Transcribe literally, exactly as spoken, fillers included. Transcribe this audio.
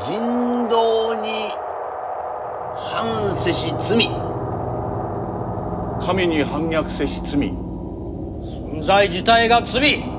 人道に反せし罪、 神に反逆せし罪、 存在自体が罪、